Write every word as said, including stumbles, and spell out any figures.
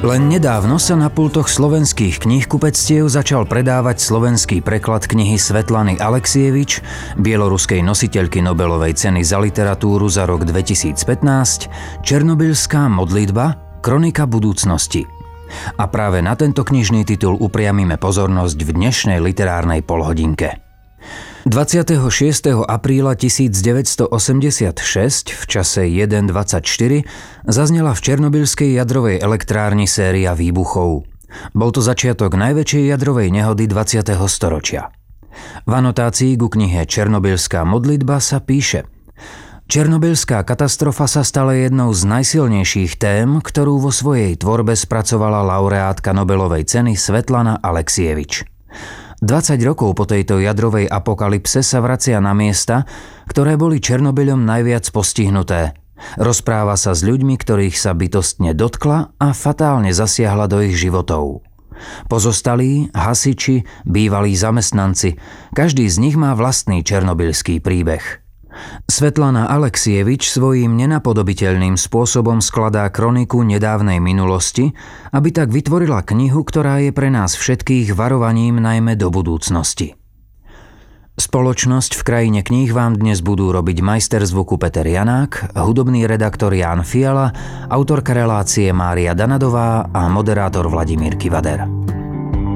Len nedávno sa na pultoch slovenských knihkupectiev začal predávať slovenský preklad knihy Svetlany Aleksievič, bieloruskej nositeľky Nobelovej ceny za literatúru za rok dvetisícpätnásť, Černobylská modlitba, kronika budúcnosti. A práve na tento knižný titul upriamime pozornosť v dnešnej literárnej polhodinke. dvadsiateho šiesteho apríla tisícdeväťstoosemdesiatšesť v čase jeden dvadsaťštyri zaznela v Černobylskej jadrovej elektrárni séria výbuchov. Bol to začiatok najväčšej jadrovej nehody dvadsiateho storočia. V anotácii ku knihe Černobylská modlitba sa píše: Černobylská katastrofa sa stala jednou z najsilnejších tém, ktorú vo svojej tvorbe spracovala laureátka Nobelovej ceny Svetlana Aleksievič. dvadsať rokov po tejto jadrovej apokalypse sa vracia na miesta, ktoré boli Černobylom najviac postihnuté. Rozpráva sa s ľuďmi, ktorých sa bytostne dotkla a fatálne zasiahla do ich životov. Pozostalí, hasiči, bývalí zamestnanci, každý z nich má vlastný černobylský príbeh. Svetlana Aleksievič svojím nenapodobiteľným spôsobom skladá kroniku nedávnej minulosti, aby tak vytvorila knihu, ktorá je pre nás všetkých varovaním najmä do budúcnosti. Spoločnosť v krajine kníh vám dnes budú robiť majster zvuku Peter Janák, hudobný redaktor Ján Fiala, autorka relácie Mária Danadová a moderátor Vladimír Kivader.